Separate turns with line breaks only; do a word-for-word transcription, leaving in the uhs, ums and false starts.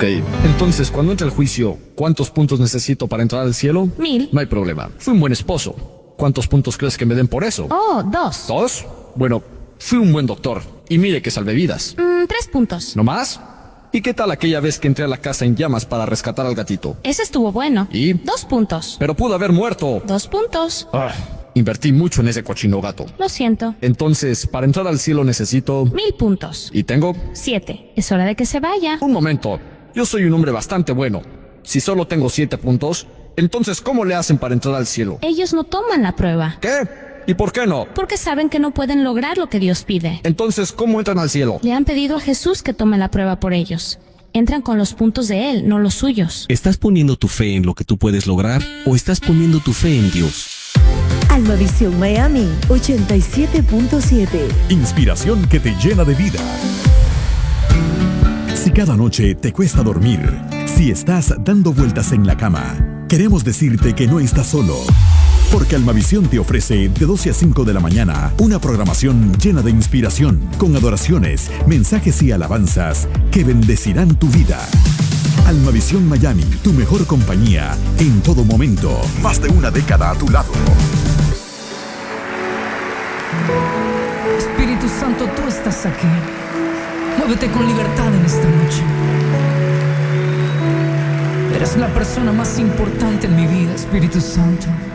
Ok, entonces cuando entre el juicio, ¿cuántos puntos necesito para entrar al cielo?
Mil.
No hay problema. Fui un buen esposo. ¿Cuántos puntos crees que me den por eso?
Oh, dos.
¿Dos? Bueno, fui un buen doctor. Y mire que salvé vidas.
Mm, tres puntos.
¿No más? ¿Y qué tal aquella vez que entré a la casa en llamas para rescatar al gatito?
Ese estuvo bueno.
¿Y?
Dos puntos.
Pero pudo haber muerto.
Dos puntos.
Ah, invertí mucho en ese cochino gato.
Lo siento.
Entonces, para entrar al cielo necesito...
Mil puntos.
¿Y tengo?
Siete. Es hora de que se vaya.
Un momento. Yo soy un hombre bastante bueno. Si solo tengo siete puntos, entonces ¿cómo le hacen para entrar al cielo?
Ellos no toman la prueba.
¿Qué? ¿Y por qué no?
Porque saben que no pueden lograr lo que Dios pide.
Entonces, ¿cómo entran al cielo?
Le han pedido a Jesús que tome la prueba por ellos. Entran con los puntos de Él, no los suyos.
¿Estás poniendo tu fe en lo que tú puedes lograr o estás poniendo tu fe en Dios?
Almavisión Miami ochenta y siete punto siete.
Inspiración que te llena de vida. Si cada noche te cuesta dormir, si estás dando vueltas en la cama, queremos decirte que no estás solo. Porque Almavisión te ofrece de doce a cinco de la mañana una programación llena de inspiración, con adoraciones, mensajes y alabanzas que bendecirán tu vida. Almavisión Miami, tu mejor compañía en todo momento. Más de una década a tu lado.
Espíritu Santo, tú estás aquí. Muévete con libertad en esta noche. Eres la persona más importante en mi vida, Espíritu Santo.